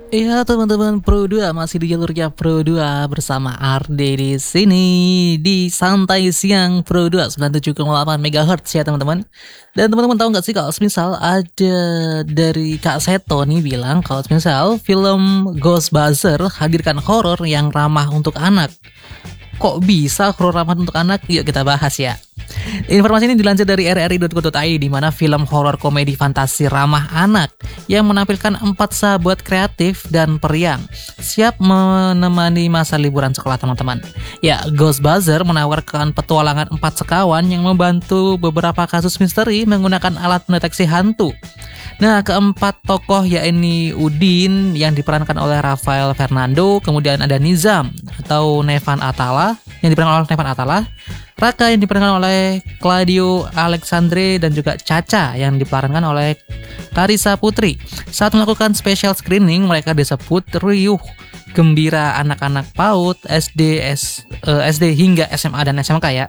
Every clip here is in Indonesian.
Iya teman-teman Pro 2 masih di jalurnya Pro 2 bersama Arde di sini di Santai Siang Pro 2 97,8 MHz ya teman-teman. Dan teman-teman tahu nggak sih kalau misal ada dari Kak Seto nih bilang kalau misal film Ghostbusters hadirkan horor yang ramah untuk anak. Kok bisa horor ramah untuk anak? Yuk kita bahas ya. Informasi ini dilansir dari rri.co.id di mana film horor komedi fantasi ramah anak yang menampilkan 4 sahabat kreatif dan periang siap menemani masa liburan sekolah teman-teman. Ya, Ghostbusters menawarkan petualangan 4 sekawan yang membantu beberapa kasus misteri menggunakan alat mendeteksi hantu. Nah, keempat tokoh yakni Udin yang diperankan oleh Rafael Fernando, kemudian ada Nizam atau Nevan Atala yang diperankan oleh Nevan Atala, Raka yang diperankan oleh Claudio Alexandre, dan juga Caca yang diperankan oleh Karissa Putri. Saat melakukan special screening, mereka disebut riuh, gembira anak-anak PAUD, SD hingga SMA dan SMK ya.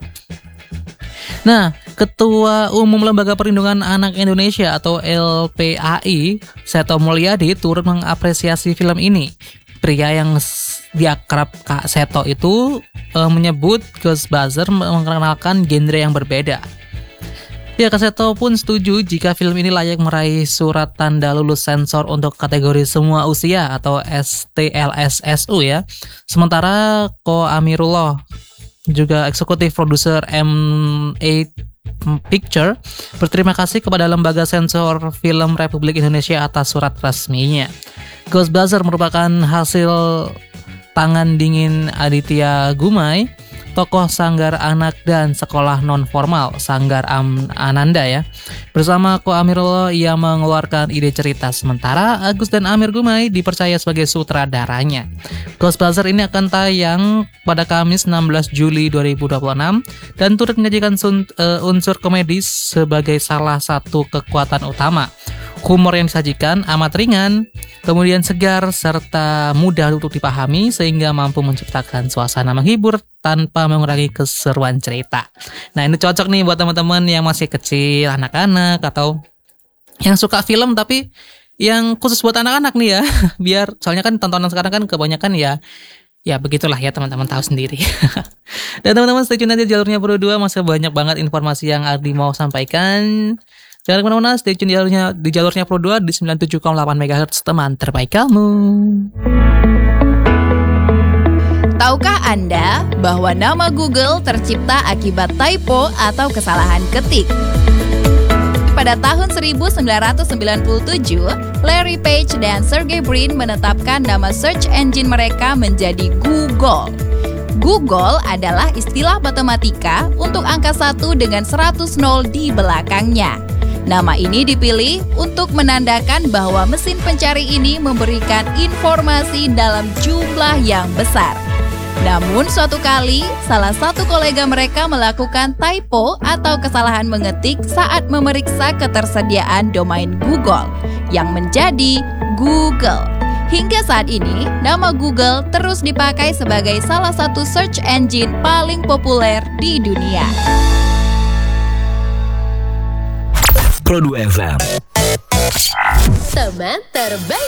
Nah, Ketua Umum Lembaga Perlindungan Anak Indonesia atau LPAI, Seto Mulyadi turut mengapresiasi film ini. Pria yang diakrab Kak Seto itu menyebut Ghostbusters mengenalkan genre yang berbeda. Ya, Kak Seto pun setuju jika film ini layak meraih surat tanda lulus sensor untuk kategori semua usia atau STLSSU ya. Sementara Ko Amirullah, juga eksekutif produser M8 Picture, berterima kasih kepada Lembaga Sensor Film Republik Indonesia atas surat resminya. Ghostbusters merupakan hasil tangan dingin Aditya Gumai, tokoh Sanggar Anak dan Sekolah Non-Formal Sanggar Ananda ya. Bersama Ko Amirullah ia mengeluarkan ide cerita, sementara Agus dan Amir Gumai dipercaya sebagai sutradaranya. Ghostbusters ini akan tayang pada Kamis 16 Juli 2026 dan turut menyajikan unsur komedi sebagai salah satu kekuatan utama. Humor yang disajikan amat ringan, kemudian segar, serta mudah untuk dipahami sehingga mampu menciptakan suasana menghibur tanpa mengurangi keseruan cerita. Nah, ini cocok nih buat teman-teman yang masih kecil, anak-anak, atau yang suka film tapi yang khusus buat anak-anak nih ya. Biar soalnya kan tontonan sekarang kan kebanyakan ya begitulah ya, teman-teman tahu sendiri. Dan teman-teman stay tune aja jalurnya Pro 2, masih banyak banget informasi yang Ardi mau sampaikan. Jangan kemana-mana, stay tune di jalurnya Pro 2 di 97,8 MHz, teman terbaik kamu. Tahukah Anda bahwa nama Google tercipta akibat typo atau kesalahan ketik? Pada tahun 1997, Larry Page dan Sergey Brin menetapkan nama search engine mereka menjadi Google. Google adalah istilah matematika untuk angka 1 dengan 100 nol di belakangnya. Nama ini dipilih untuk menandakan bahwa mesin pencari ini memberikan informasi dalam jumlah yang besar. Namun suatu kali, salah satu kolega mereka melakukan typo atau kesalahan mengetik saat memeriksa ketersediaan domain Google, yang menjadi Google. Hingga saat ini, nama Google terus dipakai sebagai salah satu search engine paling populer di dunia. Pro 2 FM. Teman terbaik